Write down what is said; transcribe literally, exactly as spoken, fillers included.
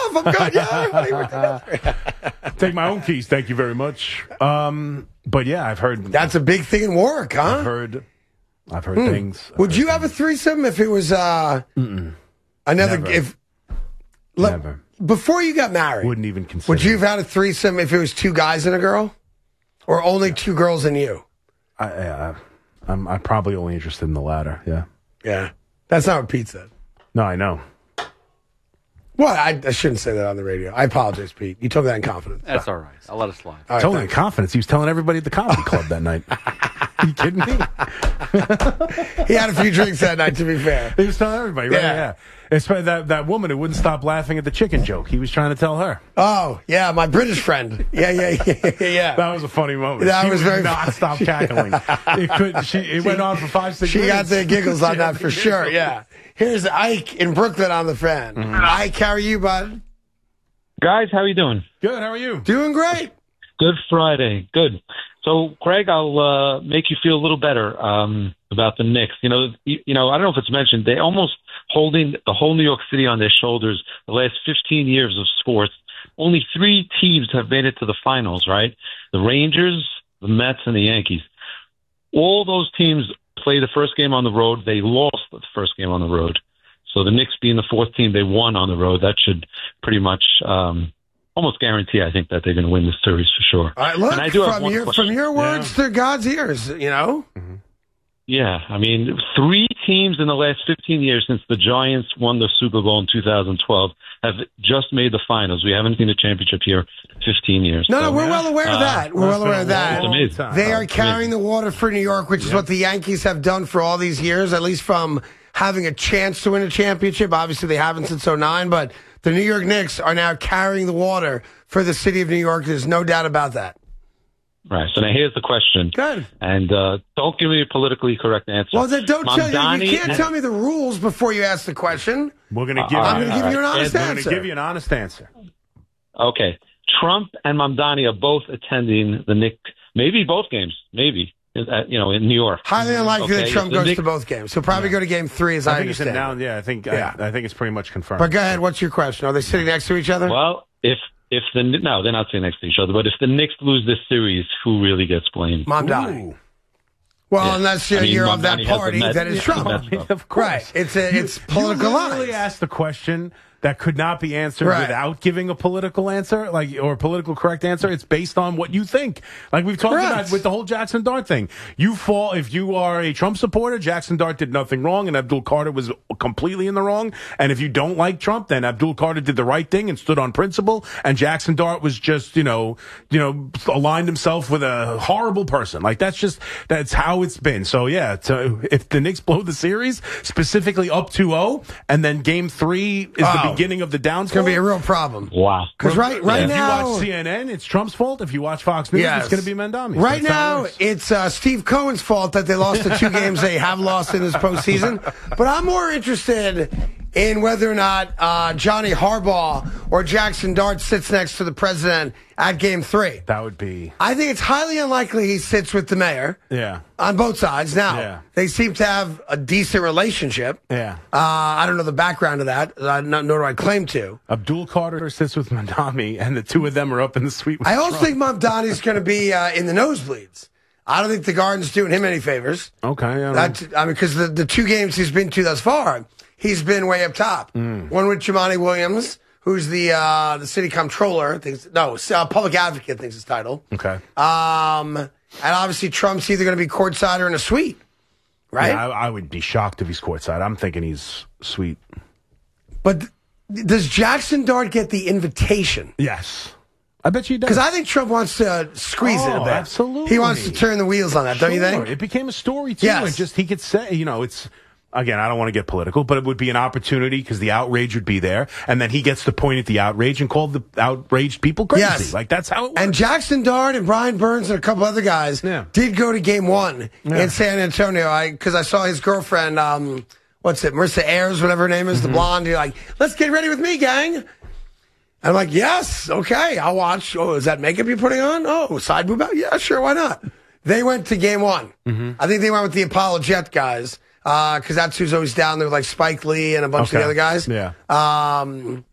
off. I'm good. Yeah, everybody worked out. Take my own keys. Thank you very much. Um, but yeah, I've heard that's a big thing in work, huh? I've heard. I've heard hmm. things. I've Would heard you things. have a threesome if it was uh, Mm-mm. another? Never. If look, Never. Before you got married, Wouldn't even consider. would you have had a threesome if it was two guys and a girl, or only two girls and you? I, I, I'm, I'm probably only interested in the latter. Yeah. Yeah, that's not what Pete said. No, I know. Well, I, I shouldn't say that on the radio. I apologize, Pete. You took that in confidence. That's all right. I'll let it slide. All right, Totally in thanks. confidence. He was telling everybody at the comedy club that night. Are you kidding me? He had a few drinks that night, to be fair. He was telling everybody, right? Yeah. Yeah. Especially that, that woman who wouldn't stop laughing at the chicken joke. He was trying to tell her. Oh, yeah, my British friend. Yeah, yeah, yeah, yeah. That was a funny moment. That she was would very not funny. stop cackling. It could. She. It went on for five, six. She got minutes. the giggles on She that had the for sure, giggles. yeah. Here's Ike in Brooklyn on the fan. Mm-hmm. Ike, how are you, bud? Guys, how you doing? Good. How are you? Doing great. Good Friday. Good. So, Craig, I'll uh, make you feel a little better um, about the Knicks. You know, you, you know, I don't know if it's mentioned, they almost holding the whole New York City on their shoulders the last fifteen years of sports. Only three teams have made it to the finals, right? The Rangers, the Mets, and the Yankees. All those teams play the first game on the road. They lost the first game on the road. So the Knicks being the fourth team, they won on the road. That should pretty much um, almost guarantee, I think, that they're going to win this series for sure. All right, look, And I do have from one your, question. from your words to God's ears, you know? Yeah, I mean, three teams in the last fifteen years since the Giants won the Super Bowl in two thousand twelve have just made the finals. We haven't seen a championship here in fifteen years. No, no, So, we're well aware of uh, that. We're well aware of that. It's amazing. They are carrying the water for New York, which is what the Yankees have done for all these years, at least from having a chance to win a championship. Obviously, they haven't since oh nine, but the New York Knicks are now carrying the water for the city of New York. There's no doubt about that. Right. So now here's the question. Good. And uh, don't give me a politically correct answer. Well, then don't tell you. Mamdani You can't and- tell me the rules before you ask the question. We're going to give. I'm you, gonna give you an honest We're going answer. to give you an honest answer. Okay. Trump and Mamdani are both attending the Knicks, maybe both games, maybe, uh, you know, in New York. Highly unlikely Okay, that Trump the goes Knicks- to both games. He'll probably go to game three, as I, I think it's understand. in now. Yeah, I think. Yeah. I, I think it's pretty much confirmed. But go ahead. What's your question? Are they sitting next to each other? Well, if if the no, they're not sitting next to each other. But if the Knicks lose this series, who really gets blamed? Mamdani. Ooh. Well, Yeah. unless you're, I mean, you're of that Mamdani has the party Mets- that is the Trump. Mets stuff. Of course. Right. It's a, it's You political literally lines. asked the question that could not be answered Right. without giving a political answer, like or a political correct answer. It's based on what you think. Like we've talked Correct. about with the whole Jackson Dart thing. You fall if you are a Trump supporter. Jackson Dart did nothing wrong, and Abdul Carter was completely in the wrong. And if you don't like Trump, then Abdul Carter did the right thing and stood on principle. And Jackson Dart was just you know you know aligned himself with a horrible person. Like that's just that's how it's been. So yeah, so if the Knicks blow the series specifically up two oh, and then Game Three is Oh. the beginning of the downfall. It's going to be a real problem. Wow. Because right, right If now, you watch C N N, it's Trump's fault. If you watch Fox News, Yes. it's going to be Mandami's. right That's how it now, works. it's uh, Steve Cohen's fault that they lost the two games they have lost in this postseason. But I'm more interested in whether or not uh, Johnny Harbaugh or Jackson Dart sits next to the president at Game Three. that would be I think it's highly unlikely he sits with the mayor. yeah, On both sides. Now, Yeah. they seem to have a decent relationship. yeah. Uh, I don't know the background of that, uh, no- nor do I claim to. Abdul Carter sits with Mandami, and the two of them are up in the suite with I also Trump. think Mamdani's going to be uh, in the nosebleeds. I don't think the Garden's doing him any favors. Okay, I don't That, I mean, because the, the two games he's been to thus far, he's been way up top. Mm. One with Jamani Williams, who's the uh, the city comptroller, thinks, no, uh, public advocate thinks his title. okay. Um, and obviously Trump's either going to be courtside or in a suite, right? Yeah, I, I would be shocked if he's courtside. I'm thinking he's sweet. But th- does Jackson Dart get the invitation? Yes, I bet you does. Because I think Trump wants to squeeze it a Oh, bit. absolutely. He wants to turn the wheels on that, don't you Sure. think? It became a story too, Yes. and just he could say, you know, it's. Again, I don't want to get political, but it would be an opportunity because the outrage would be there, and then he gets to point at the outrage and call the outraged people crazy. Yes. Like that's how it works. And Jackson Dart and Brian Burns and a couple other guys Yeah. did go to game one Yeah. in San Antonio. I because I saw his girlfriend, um, what's it, Marissa Ayers, whatever her name is, Mm-hmm. the blonde. You're like, let's get ready with me, gang. And I'm like, yes, okay, I'll watch. Oh, is that makeup you're putting on? Oh, side boob out? Yeah, sure, why not? They went to game one. Mm-hmm. I think they went with the Apollo Jet guys because uh, that's who's always down there, like Spike Lee and a bunch of Okay. the other guys. Yeah. Um,